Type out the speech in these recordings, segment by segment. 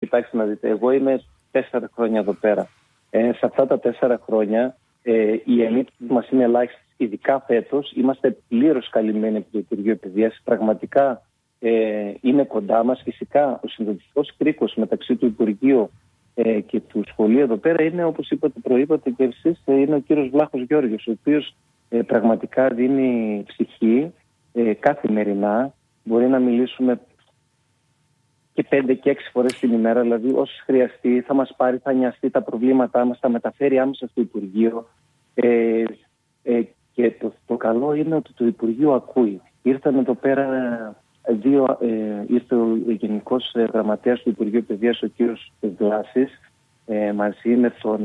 Κοιτάξτε να δείτε, εγώ είμαι 4 χρόνια εδώ πέρα. Σε αυτά τα 4 χρόνια η ενίσχυση μας είναι ελάχιστη. Ειδικά φέτος είμαστε πλήρως καλυμμένοι από το Υπουργείο Παιδείας. Πραγματικά είναι κοντά μας. Φυσικά ο συνδετικός κρίκος μεταξύ του Υπουργείου και του σχολείου εδώ πέρα είναι, όπως προείπατε και εσείς, είναι ο κύριος Βλάχος Γιώργος, ο οποίος πραγματικά δίνει ψυχή καθημερινά. Μπορεί να μιλήσουμε και 5 και 6 φορές την ημέρα, δηλαδή όσοι χρειαστεί θα μας πάρει, θα νοιαστεί τα προβλήματά μας, θα μεταφέρει άμεσα στο Υπουργείο. Και το καλό είναι ότι το Υπουργείο ακούει. Ήρθαν εδώ πέρα ήρθε ο Γενικός Γραμματέας του Υπουργείου Παιδείας, ο κύριος Βλάσης, μαζί με τον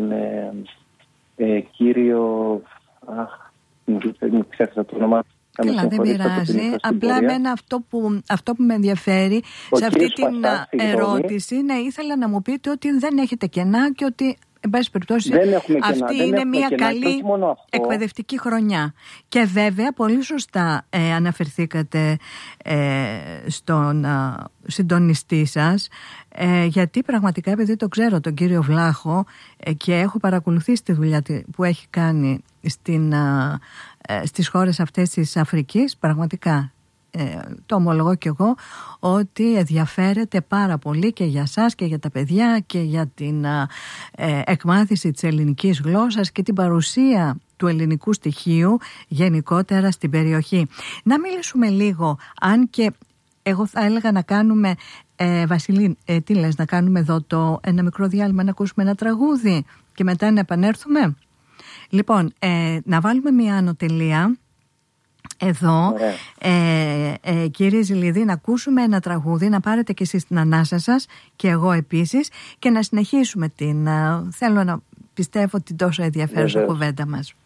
κύριο... μην ξέχασα το όνομα. Καλά, δεν πειράζει. Απλά εμένα αυτό που με ενδιαφέρει σε αυτή την ερώτηση, ναι, ήθελα να μου πείτε ότι δεν έχετε κενά και ότι εν πάση περιπτώσει αυτή είναι μια καλή εκπαιδευτική χρονιά. Και βέβαια πολύ σωστά αναφερθήκατε στον συντονιστή σας, γιατί πραγματικά, επειδή το ξέρω τον κύριο Βλάχο και έχω παρακολουθήσει τη δουλειά που έχει κάνει στις χώρες αυτές της Αφρικής, πραγματικά το ομολογώ και εγώ ότι ενδιαφέρεται πάρα πολύ και για σας και για τα παιδιά και για την εκμάθηση της ελληνικής γλώσσας και την παρουσία του ελληνικού στοιχείου γενικότερα στην περιοχή. Να μιλήσουμε λίγο, αν και εγώ θα έλεγα να κάνουμε, Βασιλή, τι λες, να κάνουμε εδώ ένα μικρό διάλειμμα, να ακούσουμε ένα τραγούδι και μετά να επανέλθουμε. Λοιπόν, να βάλουμε μια ανωτελεία εδώ, κύριε Ζηλίδη, να ακούσουμε ένα τραγούδι, να πάρετε και εσείς την ανάσα σας και εγώ επίσης και να συνεχίσουμε θέλω να πιστεύω την τόσο ενδιαφέρουσα κουβέντα μας.